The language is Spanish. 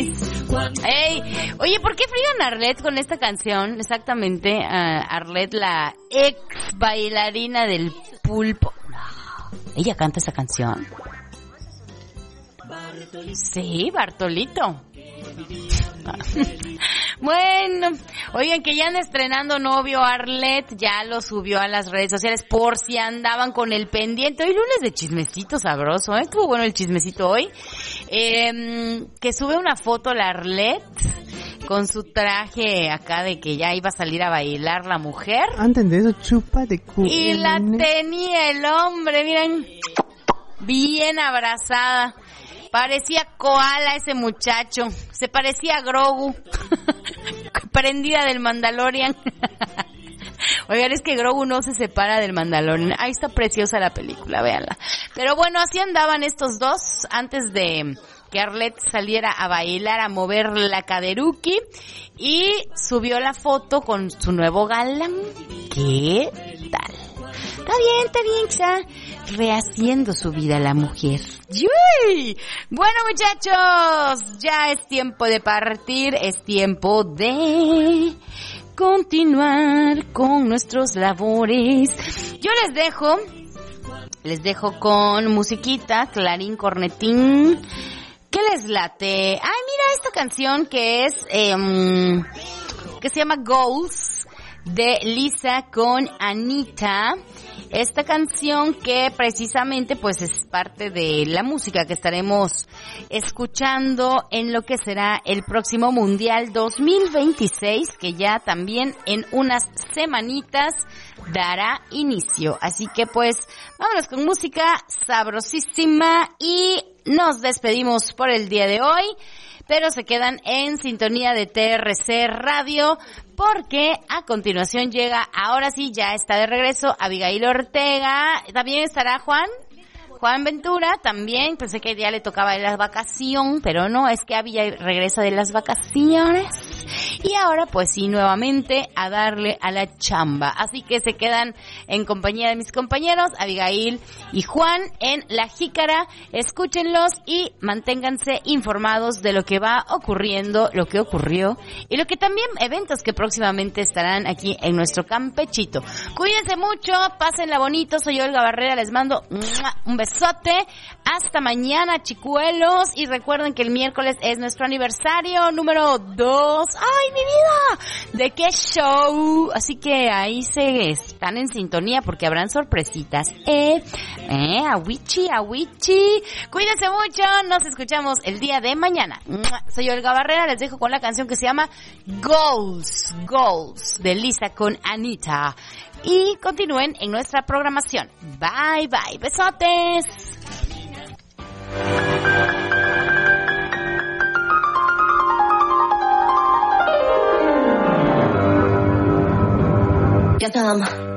Ey, oye, ¿por qué friegan a Arlette con esta canción? Exactamente, Arlette, la ex bailarina del Pulpo. ¿Ella canta esa canción? Sí, Bartolito. Bueno, oigan, que ya anda estrenando novio Arlette, ya lo subió a las redes sociales por si andaban con el pendiente. Hoy lunes de chismecito sabroso, estuvo bueno el chismecito hoy. Que sube una foto la Arlette con su traje acá de que ya iba a salir a bailar la mujer. Antes de eso, chupa de culo. Y la tenía el hombre, miren, bien abrazada. Parecía koala ese muchacho. Se parecía a Grogu. Prendida del Mandalorian. Oigan, es que Grogu no se separa del Mandalorian. Ahí está preciosa la película, véanla. Pero bueno, así andaban estos dos antes de que Arlette saliera a bailar, a mover la caderuki. Y subió la foto con su nuevo galán. ¿Qué tal? Está bien, está rehaciendo su vida la mujer. ¡Yuy! Bueno, muchachos, ya es tiempo de partir, es tiempo de continuar con nuestros labores. Yo les dejo con musiquita, clarín, cornetín. ¿Qué les late? Ay, mira esta canción que es, que se llama Goals, de Lisa con Anita. Esta canción que precisamente pues es parte de la música que estaremos escuchando en lo que será el próximo Mundial 2026, que ya también en unas semanitas dará inicio. Así que pues vámonos con música sabrosísima y nos despedimos por el día de hoy. Pero se quedan en sintonía de TRC Radio porque a continuación llega, ahora sí, ya está de regreso Abigail Ortega. También estará Juan Ventura, también. Pensé que ya le tocaba de la vacación, pero no, es que Abby ya regresa de las vacaciones. Y ahora pues sí, nuevamente a darle a la chamba. Así que se quedan en compañía de mis compañeros Abigail y Juan en La Jícara. Escúchenlos y manténganse informados de lo que va ocurriendo, lo que ocurrió y lo que también eventos que próximamente estarán aquí en nuestro Campechito. Cuídense mucho, pásenla bonito. Soy Olga Barrera, les mando un besote. Hasta mañana, chicuelos. Y recuerden que el miércoles es nuestro aniversario número 2. ¡Ay, mi vida! ¿De qué show? Así que ahí se están en sintonía porque habrán sorpresitas. Awichi. Cuídense mucho. Nos escuchamos el día de mañana. Soy Olga Barrera. Les dejo con la canción que se llama Goals de Lisa con Anita. Y continúen en nuestra programación. Bye, bye. Besotes. Gotham.